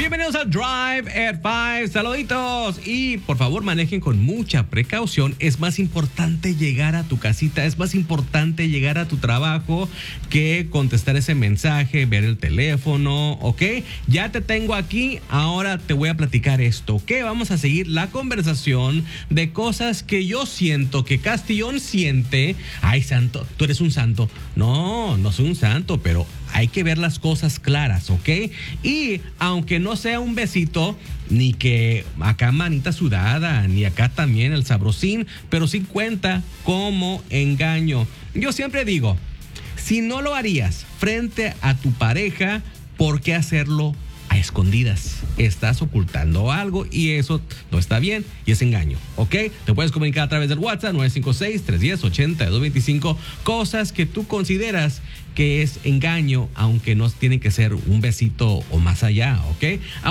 Bienvenidos al Drive at 5, saluditos. Y por favor manejen con mucha precaución. Es más importante llegar a tu casita, es más importante llegar a tu trabajo que contestar ese mensaje, ver el teléfono, ¿ok? Ya te tengo aquí, ahora te voy a platicar esto, ¿ok? Vamos a seguir la conversación de cosas que yo siento, que Castillón siente. Ay, santo, tú eres un santo. No, no soy un santo, pero hay que ver las cosas claras, ¿ok? Y aunque no sea un besito, ni que acá manita sudada, ni acá también el sabrosín, pero sí cuenta como engaño. Yo siempre digo, si no lo harías frente a tu pareja, ¿por qué hacerlo a escondidas? Estás ocultando algo y eso no está bien y es engaño, ¿ok? Te puedes comunicar a través del WhatsApp 956-310-8225, cosas que tú consideras que es engaño, aunque no tiene que ser un besito o más allá, ¿ok?